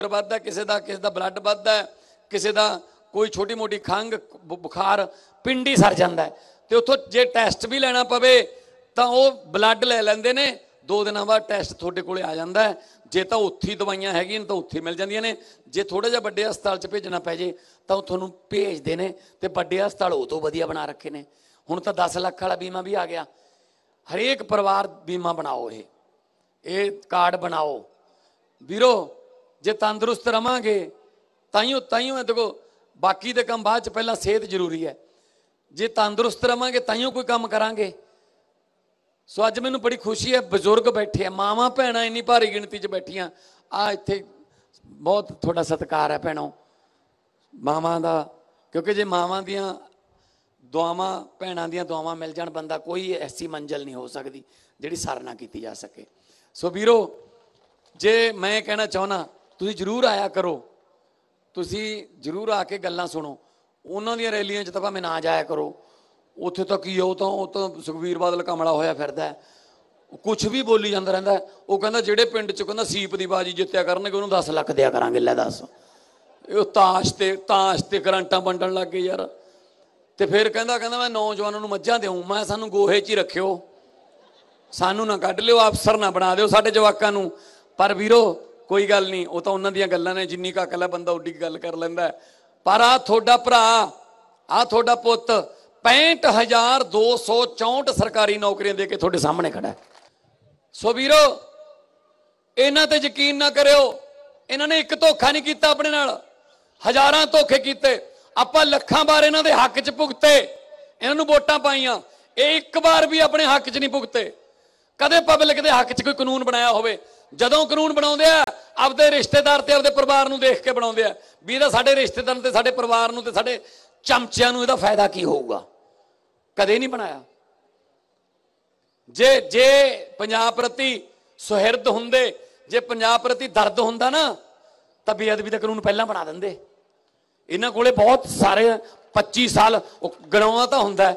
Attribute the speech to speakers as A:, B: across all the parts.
A: ਵੱਧਦਾ, ਕਿਸੇ ਦਾ ਬਲੱਡ ਵੱਧਦਾ, ਕਿਸੇ ਦਾ ਕੋਈ ਛੋਟੀ ਮੋਟੀ ਖੰਘ ਬੁਖਾਰ ਪਿੰਡ ਹੀ ਸਰ ਜਾਂਦਾ ਹੈ। ਤੇ ਉੱਥੋਂ ਜੇ ਟੈਸਟ ਵੀ ਲੈਣਾ ਪਵੇ ਤਾਂ ਉਹ ਬਲੱਡ ਲੈ ਲੈਂਦੇ ਨੇ, 2 ਦਿਨਾਂ ਬਾਅਦ ਟੈਸਟ ਤੁਹਾਡੇ ਕੋਲੇ ਆ ਜਾਂਦਾ ਹੈ। ਜੇ ਤਾਂ ਉੱਥੇ ਦਵਾਈਆਂ ਹੈਗੀਆਂ ਤਾਂ ਉੱਥੇ ਮਿਲ ਜਾਂਦੀਆਂ ਨੇ, ਜੇ ਥੋੜਾ ਜਿਹਾ ਵੱਡੇ ਹਸਪਤਾਲ 'ਚ ਭੇਜਣਾ ਪੈ ਜੇ ਤਾਂ ਉਹ ਤੁਹਾਨੂੰ ਭੇਜਦੇ ਨੇ। ਤੇ ਵੱਡੇ ਹਸਪਤਾਲ ਉਹ ਤੋਂ ਵਧੀਆ ਬਣਾ ਰੱਖੇ ਨੇ। ਹੁਣ ਤਾਂ 10 ਲੱਖ ਵਾਲਾ ਬੀਮਾ ਵੀ ਆ ਗਿਆ। ਹਰੇਕ ਪਰਿਵਾਰ ਬੀਮਾ ਬਣਾਓ, ਇਹ ਕਾਰਡ ਬਣਾਓ ਵੀਰੋ। ਜੇ ਤੰਦਰੁਸਤ ਰਵਾਂਗੇ ਤਾਈਓ ਦੇਖੋ, ਬਾਕੀ ਦੇ ਕੰਮ ਬਾਅਦ 'ਚ, ਪਹਿਲਾਂ ਸਿਹਤ ਜ਼ਰੂਰੀ ਹੈ। ਜੇ ਤੰਦਰੁਸਤ ਰਵਾਂਗੇ ਤਾਈਓ ਕੋਈ ਕੰਮ ਕਰਾਂਗੇ। ਸੋ ਅੱਜ ਮੈਨੂੰ ਬੜੀ ਖੁਸ਼ੀ ਹੈ, ਬਜ਼ੁਰਗ ਬੈਠੇ ਆ, ਮਾਵਾਂ ਭੈਣਾਂ ਇੰਨੀ ਭਾਰੀ ਗਿਣਤੀ 'ਚ ਬੈਠੀਆਂ। ਇੱਥੇ ਬਹੁਤ ਤੁਹਾਡਾ ਸਤਿਕਾਰ ਹੈ ਭੈਣੋ, ਮਾਵਾਂ ਦਾ। ਕਿਉਂਕਿ ਜੇ ਮਾਵਾਂ ਦੀਆਂ ਦੁਆਵਾਂ, ਭੈਣਾਂ ਦੀਆਂ ਦੁਆਵਾਂ ਮਿਲ ਜਾਣ, ਬੰਦਾ ਕੋਈ ਐਸੀ ਮੰਜ਼ਿਲ ਨਹੀਂ ਹੋ ਸਕਦੀ ਜਿਹੜੀ ਸਰ ਨਾ ਕੀਤੀ ਜਾ ਸਕੇ। ਸੋ ਵੀਰੋ, ਜੇ ਮੈਂ ਕਹਿਣਾ ਚਾਹੁੰਦਾ, ਤੁਸੀਂ ਜ਼ਰੂਰ ਆਇਆ ਕਰੋ, ਤੁਸੀਂ ਜ਼ਰੂਰ ਆ ਕੇ ਗੱਲਾਂ ਸੁਣੋ। ਉਹਨਾਂ ਦੀਆਂ ਰੈਲੀਆਂ 'ਚ ਤਾਂ ਭਾਵੇਂ ਨਾ ਜਾਇਆ ਕਰੋ, ਉੱਥੇ ਤਾਂ ਕੀ ਉਹ ਤਾਂ ਸੁਖਬੀਰ ਬਾਦਲ ਕਮਲਾ ਹੋਇਆ ਫਿਰਦਾ, ਕੁਛ ਵੀ ਬੋਲੀ ਜਾਂਦਾ ਰਹਿੰਦਾ। ਉਹ ਕਹਿੰਦਾ ਜਿਹੜੇ ਪਿੰਡ 'ਚ ਕਹਿੰਦਾ ਸੀਪ ਦੀ ਬਾਜੀ ਜਿੱਤਿਆ ਕਰਨਗੇ ਉਹਨੂੰ 10 ਲੱਖ ਦਿਆ ਕਰਾਂਗੇ। ਲੈ ਦੱਸ, ਉਹ ਤਾਸ਼ ਤੇ ਕਰੰਟਾਂ ਵੰਡਣ ਲੱਗ ਗਏ ਯਾਰ। ਤੇ ਫਿਰ ਕਹਿੰਦਾ ਮੈਂ ਨੌਜਵਾਨਾਂ ਨੂੰ ਮੱਝਾਂ ਦਿਉਂ। ਮੈਂ ਸਾਨੂੰ ਗੋਹੇ 'ਚ ਹੀ ਰੱਖਿਓ, ਸਾਨੂੰ ਨਾ ਕੱਢ ਲਿਓ, ਅਫਸਰ ਨਾ ਬਣਾ ਦਿਓ ਸਾਡੇ ਜਵਾਕਾਂ ਨੂੰ। ਪਰ ਵੀਰੋ ਕੋਈ ਗੱਲ ਨਹੀਂ, ਉਹ ਤਾਂ ਉਹਨਾਂ ਦੀਆਂ ਗੱਲਾਂ ਨੇ, ਜਿੰਨੀ ਕੁ ਅਕਲ ਹੈ ਬੰਦਾ ਉੱਡੀ ਗੱਲ ਕਰ ਲੈਂਦਾ। ਪਰ ਤੁਹਾਡਾ ਭਰਾ, ਤੁਹਾਡਾ ਪੁੱਤ 65,264 ਸਰਕਾਰੀ ਨੌਕਰੀਆਂ ਦੇ ਕੇ ਤੁਹਾਡੇ ਸਾਹਮਣੇ ਖੜਾ ਹੈ। ਸੋ ਵੀਰੋ, ਇਹਨਾਂ ਤੇ ਯਕੀਨ ਨਾ ਕਰਿਓ। ਇਹਨਾਂ ਨੇ ਇੱਕ ਧੋਖਾ ਨਹੀਂ ਕੀਤਾ ਆਪਣੇ ਨਾਲ, ਹਜ਼ਾਰਾਂ ਧੋਖੇ ਕੀਤੇ। ਆਪਾਂ ਲੱਖਾਂ ਵਾਰ ਇਹਨਾਂ ਦੇ ਹੱਕ 'ਚ ਭੁਗਤੇ, ਇਹਨਾਂ ਨੂੰ ਵੋਟਾਂ ਪਾਈਆਂ। ਇਹ ਇੱਕ ਵਾਰ ਵੀ ਆਪਣੇ ਹੱਕ 'ਚ ਨਹੀਂ ਭੁਗਤੇ। ਕਦੇ ਪਬਲਿਕ ਦੇ ਹੱਕ 'ਚ ਕੋਈ ਕਾਨੂੰਨ ਬਣਾਇਆ ਹੋਵੇ? ਜਦੋਂ ਕਾਨੂੰਨ ਬਣਾਉਂਦੇ ਆ, ਆਪਦੇ ਰਿਸ਼ਤੇਦਾਰ ਤੇ ਆਪਦੇ ਪਰਿਵਾਰ ਨੂੰ ਦੇਖ ਕੇ ਬਣਾਉਂਦੇ ਆ ਵੀ ਇਹਦਾ ਸਾਡੇ ਰਿਸ਼ਤੇਦਾਰ ਤੇ ਸਾਡੇ ਪਰਿਵਾਰ ਨੂੰ ਤੇ ਸਾਡੇ ਚਮਚਿਆਂ ਨੂੰ ਇਹਦਾ ਫਾਇਦਾ ਕੀ ਹੋਊਗਾ। ਕਦੇ ਨਹੀਂ ਬਣਾਇਆ। ਜੇ ਪੰਜਾਬ ਪ੍ਰਤੀ ਸੁਹਿਰਦ ਹੁੰਦੇ, ਜੇ ਪੰਜਾਬ ਪ੍ਰਤੀ ਦਰਦ ਹੁੰਦਾ ਨਾ, ਤਾਂ ਬੇਅਦਬੀ ਦਾ ਕਾਨੂੰਨ ਪਹਿਲਾਂ ਬਣਾ ਦਿੰਦੇ। ਇਹਨਾਂ ਕੋਲੇ ਬਹੁਤ ਸਾਰੇ 25 ਸਾਲ ਗਣਾਉਣਾ ਤਾਂ ਹੁੰਦਾ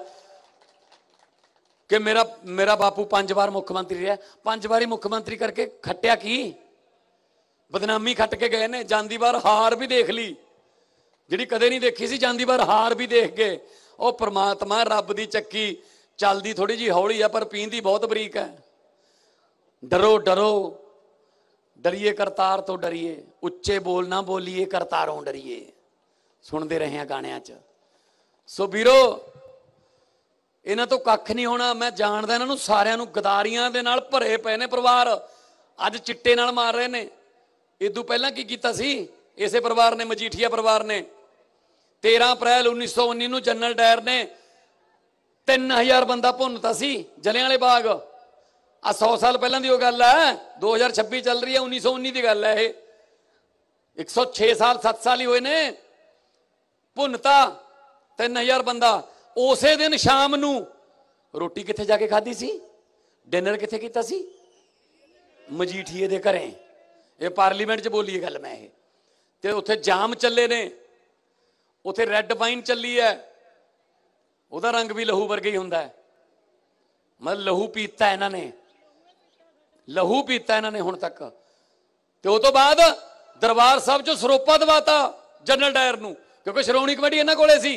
A: ਕਿ ਮੇਰਾ ਬਾਪੂ 5 ਵਾਰ ਮੁੱਖ ਮੰਤਰੀ ਰਿਹਾ। 5 ਵਾਰੀ ਮੁੱਖ ਮੰਤਰੀ ਕਰਕੇ ਖੱਟਿਆ ਕੀ? ਬਦਨਾਮੀ ਖੱਟ ਕੇ ਗਏ ਨੇ। ਜਾਂਦੀ ਵਾਰ ਹਾਰ ਵੀ ਦੇਖ ਲਈ, ਜਿਹੜੀ ਕਦੇ ਨਹੀਂ ਦੇਖੀ ਸੀ। ਜਾਂਦੀ ਵਾਰ ਹਾਰ ਵੀ ਦੇਖ ਗਏ। ਉਹ ਪ੍ਰਮਾਤਮਾ, ਰੱਬ ਦੀ ਚੱਕੀ ਚੱਲਦੀ ਥੋੜੀ ਜਿਹੀ ਹੌਲੀ ਆ, ਪਰ ਪੀਂਦੀ ਬਹੁਤ ਬਰੀਕ ਹੈ। ਡਰੋ ਡਰੀਏ ਕਰਤਾਰ ਤੋਂ ਡਰੀਏ, ਉੱਚੇ ਬੋਲ ਨਾ ਬੋਲੀਏ ਕਰਤਾਰੋਂ ਡਰੀਏ। ਸੁਣਦੇ ਰਹੇ ਆ ਗਾਣਿਆਂ 'ਚ। ਸੋ ਵੀਰੋ, ਇਹਨਾਂ ਤੋਂ ਕੱਖ ਨਹੀਂ ਹੋਣਾ। ਮੈਂ ਜਾਣਦਾ ਇਹਨਾਂ ਨੂੰ ਸਾਰਿਆਂ ਨੂੰ। ਗਦਾਰੀਆਂ ਦੇ ਨਾਲ ਭਰੇ ਪਏ ਨੇ ਪਰਿਵਾਰ, ਅੱਜ ਚਿੱਟੇ ਨਾਲ ਮਾਰ ਰਹੇ ਨੇ। ਇਦੋਂ ਪਹਿਲਾਂ ਕੀ ਕੀਤਾ ਸੀ ਇਸੇ ਪਰਿਵਾਰ ਨੇ, ਮਜੀਠੀਆ ਪਰਿਵਾਰ ਨੇ? 13 ਅਪ੍ਰੈਲ 1919 ਨੂੰ ਜਨਰਲ ਡਾਇਰ ਨੇ 3000 ਬੰਦਾ ਭੁੰਨਤਾ ਸੀ ਜਲਿਆਂਵਾਲੇ ਬਾਗ। 100 ਸਾਲ ਪਹਿਲਾਂ ਦੀ ਉਹ ਗੱਲ ਹੈ, 2026 ਚੱਲ ਰਹੀ ਹੈ, 1919 ਦੀ ਗੱਲ ਹੈ ਇਹ। 106 ਸਾਲ 7 ਸਾਲ ਹੀ ਹੋਏ ਨੇ। ਭੁੰਨਤਾ 3000 ਬੰਦਾ। ਉਸੇ ਦਿਨ ਸ਼ਾਮ ਨੂੰ ਰੋਟੀ ਕਿੱਥੇ ਜਾ ਕੇ ਖਾਧੀ ਸੀ? ਡਿਨਰ ਕਿੱਥੇ ਕੀਤਾ ਸੀ? ਮਜੀਠੀਏ ਦੇ ਘਰੇ। ਇਹ ਪਾਰਲੀਮੈਂਟ 'ਚ ਬੋਲੀ ਇਹ ਗੱਲ ਮੈਂ। ਇਹ ਤੇ ਉੱਥੇ ਜਾਮ ਚੱਲੇ ਨੇ, ਉੱਥੇ ਰੈੱਡ ਵਾਈਨ ਚੱਲੀ ਹੈ, ਉਹਦਾ ਰੰਗ ਵੀ ਲਹੂ ਵਰਗਾ ਹੀ ਹੁੰਦਾ ਹੈ। ਮਤਲਬ ਲਹੂ ਪੀਤਾ ਇਹਨਾਂ ਨੇ, ਲਹੂ ਪੀਤਾ ਇਹਨਾਂ ਨੇ ਹੁਣ ਤੱਕ। ਤੇ ਉਹ ਤੋਂ ਬਾਅਦ ਦਰਬਾਰ ਸਾਹਿਬ 'ਚੋਂ ਸਰੋਪਾ ਦਵਾਤਾ ਜਨਰਲ ਡਾਇਰ ਨੂੰ, ਕਿਉਂਕਿ ਸ਼੍ਰੋਮਣੀ ਕਮੇਟੀ ਇਹਨਾਂ ਕੋਲੇ ਸੀ।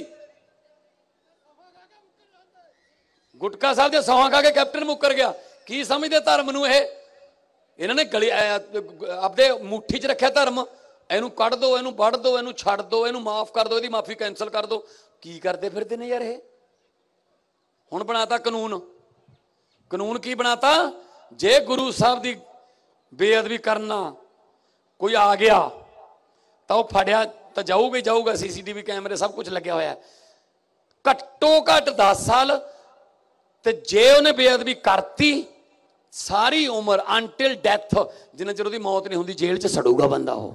A: ਗੁਟਕਾ ਸਾਹਿਬ ਦੇ ਸੌਹਾਂ ਖਾ ਕੇ ਕੈਪਟਨ ਮੁੱਕਰ ਗਿਆ। ਕੀ ਸਮਝਦੇ ਧਰਮ ਨੂੰ? ਇਹਨਾਂ ਨੇ ਗਲੀ ਆਪਦੇ ਮੁੱਠੀ 'ਚ ਰੱਖਿਆ ਧਰਮ। ਇਹਨੂੰ ਕੱਢ ਦੋ, ਇਹਨੂੰ ਵੱਢ ਦੋ, ਇਹਨੂੰ ਛੱਡ ਦੋ, ਇਹਨੂੰ ਮਾਫ ਕਰ ਦੋ, ਇਹਦੀ ਮਾਫੀ ਕੈਂਸਲ ਕਰ ਦੋ। ਕੀ ਕਰਦੇ ਫਿਰਦੇ ਨੇ ਯਾਰ ਇਹ? ਹੁਣ ਬਣਾਤਾ ਕਾਨੂੰਨ। ਕਾਨੂੰਨ ਕੀ ਬਣਾਤਾ? ਜੇ ਗੁਰੂ ਸਾਹਿਬ ਦੀ ਬੇਅਦਬੀ ਕਰਨਾ ਕੋਈ ਆ ਗਿਆ ਤਾਂ ਉਹ ਫੜਿਆ ਤਾਂ ਜਾਊਗਾ ਹੀ ਜਾਊਗਾ। CCTV ਕੈਮਰੇ ਸਭ ਕੁਝ ਲੱਗਿਆ ਹੋਇਆ। ਘੱਟੋ ਘੱਟ 10 ਸਾਲ। ਤੇ ਜੇ ਉਹਨੇ ਬੇਅਦਬੀ ਕਰਤੀ, ਸਾਰੀ ਉਮਰ ਅੰਟਿਲ ਡੈਥ, ਜਿੰਨਾ ਚਿਰ ਉਹਦੀ ਮੌਤ ਨਹੀਂ ਹੁੰਦੀ, ਜੇਲ੍ਹ 'ਚ ਸੜੂਗਾ ਬੰਦਾ ਉਹ।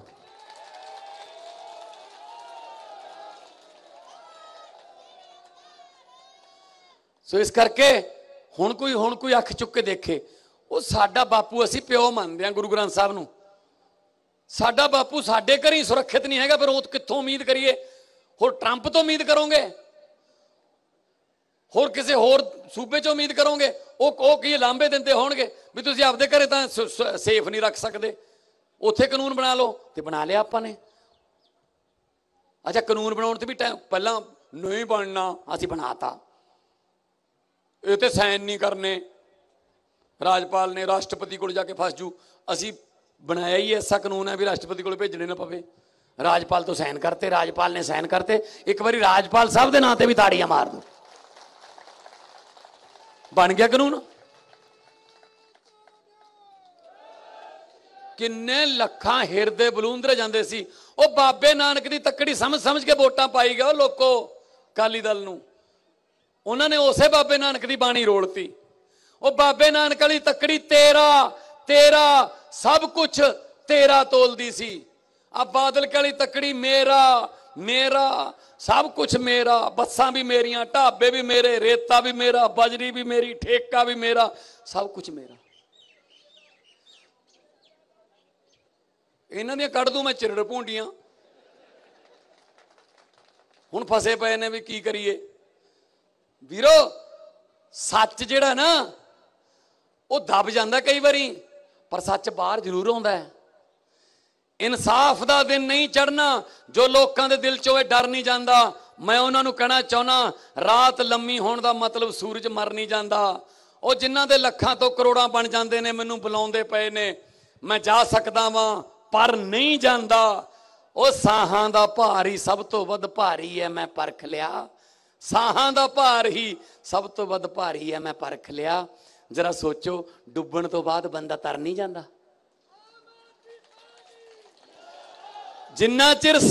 A: ਸੋ ਇਸ ਕਰਕੇ ਹੁਣ ਕੋਈ ਅੱਖ ਚੁੱਕ ਕੇ ਦੇਖੇ। ਉਹ ਸਾਡਾ ਬਾਪੂ, ਅਸੀਂ ਪਿਓ ਮੰਨਦੇ ਹਾਂ ਗੁਰੂ ਗ੍ਰੰਥ ਸਾਹਿਬ ਨੂੰ। ਸਾਡਾ ਬਾਪੂ ਸਾਡੇ ਘਰ ਹੀ ਸੁਰੱਖਿਅਤ ਨਹੀਂ ਹੈਗਾ, ਫਿਰ ਉਹ ਕਿੱਥੋਂ ਉਮੀਦ ਕਰੀਏ? ਹੋਰ ਟਰੰਪ ਤੋਂ ਉਮੀਦ ਕਰੋਗੇ? ਹੋਰ ਕਿਸੇ ਹੋਰ ਸੂਬੇ 'ਚ ਉਮੀਦ ਕਰੋਗੇ? ਉਹ ਕੀ ਲਾਂਭੇ ਦਿੰਦੇ ਹੋਣਗੇ ਵੀ ਤੁਸੀਂ ਆਪਦੇ ਘਰੇ ਤਾਂ ਸੇਫ ਨਹੀਂ ਰੱਖ ਸਕਦੇ। ਉੱਥੇ ਕਾਨੂੰਨ ਬਣਾ ਲਓ ਤੇ ਬਣਾ ਲਿਆ ਆਪਾਂ ਨੇ। ਅੱਛਾ ਕਾਨੂੰਨ ਬਣਾਉਣ ਤੇ ਵੀ ਟਾਈਮ ਪਹਿਲਾਂ ਨਹੀਂ ਬਣਨਾ, ਅਸੀਂ ਬਣਾਤਾ। ਇਹ ਤੇ ਸਾਈਨ ਨਹੀਂ ਕਰਨੇ, ਰਾਜਪਾਲ ਨੇ ਰਾਸ਼ਟਰਪਤੀ ਕੋਲ ਜਾ ਕੇ ਫਸ ਜੂ। ਅਸੀਂ ਬਣਾਇਆ ਹੀ ਐਸਾ ਕਾਨੂੰਨ ਹੈ ਵੀ ਰਾਸ਼ਟਰਪਤੀ ਕੋਲ ਭੇਜਣੇ ਨਾ ਪਵੇ। ਰਾਜਪਾਲ ਤੋਂ ਸਾਈਨ ਕਰਤੇ, ਰਾਜਪਾਲ ਨੇ ਸਾਈਨ ਕਰਤੇ। ਇੱਕ ਵਾਰੀ ਰਾਜਪਾਲ ਸਾਹਿਬ ਦੇ ਨਾਂ ਤੇ ਵੀ ਤਾੜੀਆਂ ਮਾਰ ਦੋ, ਬਣ ਗਿਆ ਕਾਨੂੰਨ। ਕਿੰਨੇ ਲੱਖਾਂ ਹਿਰਦੇ ਬਲੂੰਦਰੇ ਜਾਂਦੇ ਸੀ। ਉਹ ਬਾਬੇ ਨਾਨਕ ਦੀ ਤੱਕੜੀ ਸਮਝ ਸਮਝ ਕੇ ਵੋਟਾਂ ਪਾਈ ਗਏ ਉਹ ਲੋਕੋ ਅਕਾਲੀ ਦਲ ਨੂੰ। ਉਹਨਾਂ ਨੇ ਉਸੇ ਬਾਬੇ ਨਾਨਕ ਦੀ ਬਾਣੀ ਰੋਲਤੀ। ਉਹ ਬਾਬੇ ਨਾਨਕ ਵਾਲੀ ਤੱਕੜੀ ਤੇਰਾ ਤੇਰਾ ਸਭ ਕੁਝ ਤੇਰਾ ਤੋਲਦੀ ਸੀ। ਆ ਬਾਦਲ ਵਾਲੀ ਤੱਕੜੀ ਮੇਰਾ ਮੇਰਾ ਸਭ ਕੁਝ ਮੇਰਾ, ਬੱਸਾਂ ਵੀ ਮੇਰੀਆਂ, ਢਾਬੇ ਵੀ ਮੇਰੇ, ਰੇਤਾ ਵੀ ਮੇਰਾ, ਬਜਰੀ ਵੀ ਮੇਰੀ, ਠੇਕਾ ਵੀ ਮੇਰਾ, ਸਭ ਕੁਝ ਮੇਰਾ। ਇਹਨਾਂ ਦੀਆਂ ਕੱਢ ਦੂੰ ਮੈਂ ਚਿਰੜ ਭੂੰਡੀਆਂ। ਹੁਣ ਫਸੇ ਪਏ ਨੇ ਵੀ ਕੀ ਕਰੀਏ। ਵੀਰੋ ਸੱਚ ਜਿਹੜਾ ਨਾ ਉਹ ਦਬ ਜਾਂਦਾ ਕਈ ਵਾਰੀ, ਪਰ ਸੱਚ ਬਾਹਰ ਜ਼ਰੂਰ ਆਉਂਦਾ ਹੈ। ਇਨਸਾਫ ਦਾ ਦਿਨ ਨਹੀਂ ਚੜ੍ਹਨਾ ਜੋ ਲੋਕਾਂ ਦੇ ਦਿਲ ਚੋਂ ਇਹ ਡਰ ਨਹੀਂ ਜਾਂਦਾ। ਮੈਂ ਉਹਨਾਂ ਨੂੰ ਕਹਿਣਾ ਚਾਹੁੰਦਾ, ਰਾਤ ਲੰਮੀ ਹੋਣ ਦਾ ਮਤਲਬ ਸੂਰਜ ਮਰ ਨਹੀਂ ਜਾਂਦਾ। ਉਹ ਜਿਨ੍ਹਾਂ ਦੇ ਲੱਖਾਂ ਤੋਂ ਕਰੋੜਾਂ ਬਣ ਜਾਂਦੇ ਨੇ ਮੈਨੂੰ ਬੁਲਾਉਂਦੇ ਪਏ ਨੇ, ਮੈਂ ਜਾ ਸਕਦਾ ਵਾਂ ਪਰ ਨਹੀਂ ਜਾਂਦਾ। ਉਹ ਸਾਹਾਂ ਦਾ ਭਾਰ ਹੀ ਸਭ ਤੋਂ ਵੱਧ ਭਾਰੀ ਹੈ, ਮੈਂ ਪਰਖ ਲਿਆ। ਸਾਹਾਂ ਦਾ ਭਾਰ ਹੀ ਸਭ ਤੋਂ ਵੱਧ ਭਾਰੀ ਹੈ, ਮੈਂ ਪਰਖ ਲਿਆ। ਜਰਾ ਸੋਚੋ, ਡੁੱਬਣ ਤੋਂ ਬਾਅਦ ਬੰਦਾ ਤਰ ਨਹੀਂ ਜਾਂਦਾ। ਜਿੰਨਾ ਚਿਰ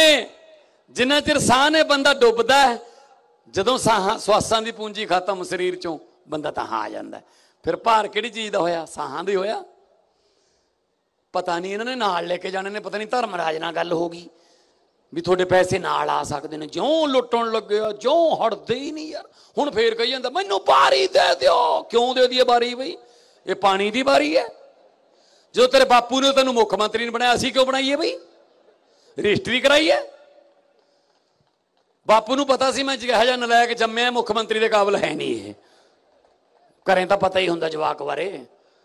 A: ਸਾਹ ਨੇ ਬੰਦਾ ਡੁੱਬਦਾ ਹੈ। ਜਦੋਂ ਸਵਾਸਾਂ ਦੀ ਪੂੰਜੀ ਖਤਮ ਸਰੀਰ ਚੋਂ, ਬੰਦਾ ਤਾਂ ਆ ਜਾਂਦਾ। ਫਿਰ ਭਾਰ ਕਿਹੜੀ ਚੀਜ਼ ਦਾ ਹੋਇਆ? ਸਾਹਾਂ ਦਾ ਹੀ ਹੋਇਆ। ਪਤਾ ਨਹੀਂ ਇਹਨਾਂ ਨੇ ਨਾਲ ਲੈ ਕੇ ਜਾਣੇ ਨੇ, ਪਤਾ ਨਹੀਂ ਧਰਮਰਾਜ ਨਾਲ ਗੱਲ ਹੋ ਗਈ ਵੀ ਤੁਹਾਡੇ ਪੈਸੇ ਨਾਲ ਆ ਸਕਦੇ ਨੇ। ਜਿਉਂ ਲੁੱਟਣ ਲੱਗਿਆ, ਜਿਉਂ ਹਟਦੇ ਹੀ ਨਹੀਂ ਯਾਰ। ਹੁਣ ਫੇਰ ਕਹੀ ਜਾਂਦਾ ਮੈਨੂੰ ਬਾਰੀ ਦੇ ਦਿਓ। ਕਿਉਂ ਦੇ ਦਈਏ ਬਾਰੀ? ਬਈ ਇਹ ਪਾਣੀ ਦੀ ਬਾਰੀ ਹੈ। ਜੋ ਤੇਰੇ ਬਾਪੂ ਨੇ ਤੈਨੂੰ ਮੁੱਖ ਮੰਤਰੀ ਨੇ ਬਣਾਇਆ, ਅਸੀਂ ਕਿਉਂ ਬਣਾਈਏ ਬਈ? ਰਜਿਸਟਰੀ ਕਰਾਈ ਹੈ। ਬਾਪੂ ਨੂੰ ਪਤਾ ਸੀ ਮੈਂ ਜਿਹੋ ਜਿਹਾ ਨਲਾਇਕ ਜੰਮਿਆ, ਮੁੱਖ ਮੰਤਰੀ ਦੇ ਕਾਬਲ ਹੈ ਨਹੀਂ ਇਹ। ਘਰੇ ਤਾਂ ਪਤਾ ਹੀ ਹੁੰਦਾ ਜਵਾਕ ਬਾਰੇ।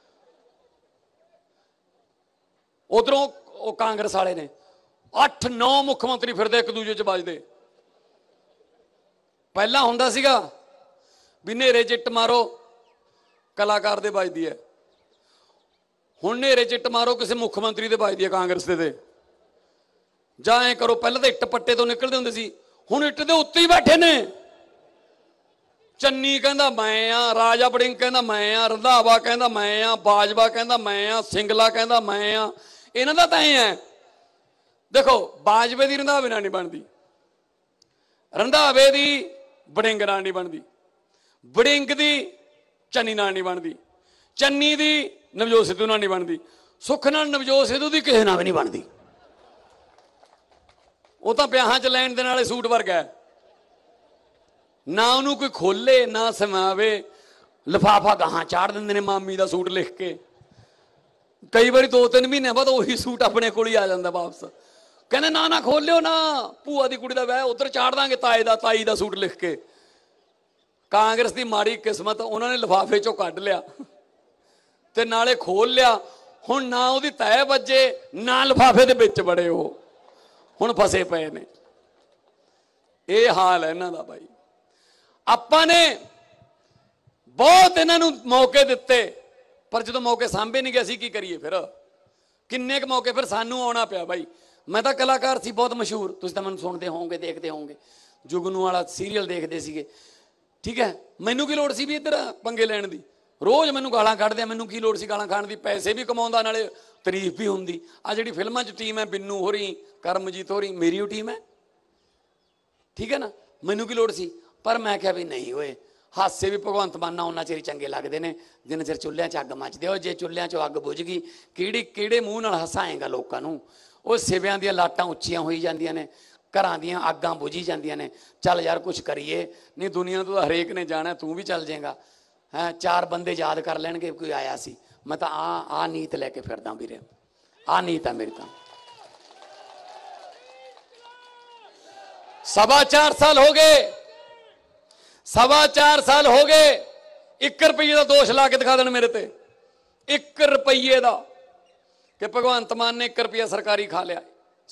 A: ਉਧਰੋਂ ਉਹ ਕਾਂਗਰਸ ਵਾਲੇ ਨੇ 8-9 ਮੁੱਖ ਮੰਤਰੀ ਫਿਰਦੇ ਇੱਕ ਦੂਜੇ 'ਚ ਵੱਜਦੇ। ਪਹਿਲਾਂ ਹੁੰਦਾ ਸੀਗਾ ਵੀ ਨੇਰੇ ਚਿੱਟ ਮਾਰੋ ਕਲਾਕਾਰ ਦੇ ਵੱਜਦੀ ਹੈ। ਹੁਣ ਨੇਰੇ ਚਿੱਟ ਮਾਰੋ ਕਿਸੇ ਮੁੱਖ ਮੰਤਰੀ ਦੇ ਵੱਜਦੀ ਹੈ, ਕਾਂਗਰਸ ਦੇ ਤੇ। ਜਾਂ ਐਂ ਕਰੋ, ਪਹਿਲਾਂ ਤਾਂ ਇੱਟ ਪੱਟੇ ਤੋਂ ਨਿਕਲਦੇ ਹੁੰਦੇ ਸੀ, ਹੁਣ ਇੱਟ ਦੇ ਉੱਤੇ ਹੀ ਬੈਠੇ ਨੇ। ਚੰਨੀ ਕਹਿੰਦਾ ਮੈਂ ਆ, ਰਾਜਾ ਵੜਿੰਗ ਕਹਿੰਦਾ ਮੈਂ ਆ, ਰੰਧਾਵਾ ਕਹਿੰਦਾ ਮੈਂ ਆ, ਬਾਜਵਾ ਕਹਿੰਦਾ ਮੈਂ ਆ, ਸਿੰਗਲਾ ਕਹਿੰਦਾ ਮੈਂ ਆ। ਇਹਨਾਂ ਦਾ ਤਾਂ ਐਂ ਹੈ। ਦੇਖੋ ਬਾਜਵੇ ਦੀ ਰੰਧਾਵੇ ਨਾਲ ਨਹੀਂ ਬਣਦੀ, ਰੰਧਾਵੇ ਦੀ ਵੜਿੰਗ ਨਾਲ ਨਹੀਂ ਬਣਦੀ, ਵੜਿੰਗ ਦੀ ਚੰਨੀ ਨਾਲ ਨਹੀਂ ਬਣਦੀ, ਚੰਨੀ ਦੀ ਨਵਜੋਤ ਸਿੱਧੂ ਨਾਲ ਨਹੀਂ ਬਣਦੀ, ਸੁੱਖ ਨਾਲ ਨਵਜੋਤ ਸਿੱਧੂ ਦੀ ਕਿਸੇ ਨਾਲ ਵੀ ਨਹੀਂ ਬਣਦੀ। ਉਹ ਤਾਂ ਵਿਆਹਾਂ 'ਚ ਲੈਣ ਦੇਣ ਵਾਲੇ ਸੂਟ ਵਰਗਾ ਹੈ। ਨਾ ਉਹਨੂੰ ਕੋਈ ਖੋਲੇ ਨਾ ਸਮਾਵੇ, ਲਿਫਾਫਾ ਗਾਹਾਂ ਚਾੜ ਦਿੰਦੇ ਨੇ ਮਾਮੀ ਦਾ ਸੂਟ ਲਿਖ ਕੇ। ਕਈ ਵਾਰੀ 2-3 ਮਹੀਨੇ ਬਾਅਦ ਉਹੀ ਸੂਟ ਆਪਣੇ ਕੋਲ ਹੀ ਆ ਜਾਂਦਾ ਵਾਪਸ। ਕਹਿੰਦੇ ਨਾ ਨਾ ਖੋਲਿਓ ਨਾ, ਭੂਆ ਦੀ ਕੁੜੀ ਦਾ ਵਿਆਹ ਉਧਰ ਚਾੜ ਦਾਂਗੇ, ਤਾਈ ਦਾ ਸੂਟ ਲਿਖ ਕੇ। ਕਾਂਗਰਸ ਦੀ ਮਾੜੀ ਕਿਸਮਤ, ਉਹਨਾਂ ਨੇ ਲਿਫਾਫੇ ਚੋਂ ਕੱਢ ਲਿਆ ਤੇ ਨਾਲੇ ਖੋਲ ਲਿਆ। ਹੁਣ ਨਾ ਉਹਦੀ ਤਹਿ ਵੱਜੇ ਨਾ ਲਿਫਾਫੇ ਦੇ ਵਿੱਚ ਬੜੇ, ਉਹ ਹੁਣ ਫਸੇ ਪਏ ਨੇ। ਇਹ ਹਾਲ ਹੈ ਇਹਨਾਂ ਦਾ ਬਾਈ। ਆਪਾਂ ਨੇ ਬਹੁਤ ਇਹਨਾਂ ਨੂੰ ਮੌਕੇ ਦਿੱਤੇ, ਪਰ ਜਦੋਂ ਮੌਕੇ ਸਾਂਭੇ ਨਹੀਂ ਗਏ, ਅਸੀਂ ਕੀ ਕਰੀਏ ਫਿਰ? ਕਿੰਨੇ ਕੁ ਮੌਕੇ ਫਿਰ ਸਾਨੂੰ ਆਉਣਾ ਪਿਆ ਬਾਈ। ਮੈਂ ਤਾਂ ਕਲਾਕਾਰ ਸੀ ਬਹੁਤ ਮਸ਼ਹੂਰ, ਤੁਸੀਂ ਤਾਂ ਮੈਨੂੰ ਸੁਣਦੇ ਹੋਵੋਗੇ, ਦੇਖਦੇ ਹੋਵੋਗੇ। ਜੁਗਨੂ ਵਾਲਾ ਸੀਰੀਅਲ ਦੇਖਦੇ ਸੀਗੇ, ਠੀਕ ਹੈ। ਮੈਨੂੰ ਕੀ ਲੋੜ ਸੀ ਵੀ ਇੱਧਰ ਪੰਗੇ ਲੈਣ ਦੀ? ਰੋਜ਼ ਮੈਨੂੰ ਗਾਲਾਂ ਕੱਢਦੇ ਆ, ਮੈਨੂੰ ਕੀ ਲੋੜ ਸੀ ਗਾਲਾਂ ਖਾਣ ਦੀ? ਪੈਸੇ ਵੀ ਕਮਾਉਂਦਾ, ਨਾਲੇ ਤਾਰੀਫ ਵੀ ਹੁੰਦੀ। ਆ ਜਿਹੜੀ ਫਿਲਮਾਂ 'ਚ ਟੀਮ ਹੈ, ਬਿੰਨੂ ਹੋਰੀ, ਕਰਮਜੀਤ ਹੋਰੀ, ਮੇਰੀ ਉਹ ਟੀਮ ਹੈ, ਠੀਕ ਹੈ ਨਾ। ਮੈਨੂੰ ਕੀ ਲੋੜ ਸੀ? ਪਰ ਮੈਂ ਕਿਹਾ ਵੀ ਨਹੀਂ ਓਏ, ਹਾਸੇ ਵੀ ਭਗਵੰਤ ਮਾਨ ਨਾਲ ਉਹਨਾਂ ਚਿਰ ਚੰਗੇ ਲੱਗਦੇ ਨੇ ਜਿੰਨਾ ਚਿਰ ਚੁੱਲ੍ਹਿਆਂ 'ਚ ਅੱਗ ਮੱਚਦੇ ਹੋ। ਜੇ ਚੁੱਲ੍ਹਿਆਂ 'ਚੋਂ ਅੱਗ ਬੁਝ ਗਈ, ਕਿਹੜੇ ਮੂੰਹ ਨਾਲ ਹਸਾਏਗਾ ਲੋਕਾਂ ਨੂੰ? ਉਹ ਸਿਵਿਆਂ ਦੀਆਂ ਲਾਟਾਂ ਉੱਚੀਆਂ ਹੋਈ ਜਾਂਦੀਆਂ ਨੇ, ਘਰਾਂ ਦੀਆਂ ਆਗਾਂ ਬੁਝੀ ਜਾਂਦੀਆਂ ਨੇ। ਚੱਲ ਯਾਰ ਕੁਛ ਕਰੀਏ, ਨਹੀਂ ਦੁਨੀਆ ਤੋਂ ਤਾਂ ਹਰੇਕ ਨੇ ਜਾਣਾ, ਤੂੰ ਵੀ ਚੱਲ ਜਾਏਗਾ। ਹੈਂ, 4 ਬੰਦੇ ਯਾਦ ਕਰ ਲੈਣਗੇ ਕੋਈ ਆਇਆ ਸੀ। ਮੈਂ ਤਾਂ ਆ ਨੀਤ ਲੈ ਕੇ ਫਿਰਦਾ ਵੀਰੇ, ਆ ਨੀਤ ਆ ਮੇਰੀ ਤਾਂ। 4.25 ਸਾਲ ਹੋ ਗਏ, 4.25 ਸਾਲ ਹੋ ਗਏ। 1 ਰੁਪਈਏ ਦਾ ਦੋਸ਼ ਲਾ ਕੇ ਦਿਖਾ ਦੇਣ ਮੇਰੇ ਤੇ, 1 ਰੁਪਈਏ ਦਾ। ਕਿ ਭਗਵੰਤ ਮਾਨ ਨੇ 1 ਰੁਪਿਆ ਸਰਕਾਰੀ ਖਾ ਲਿਆ।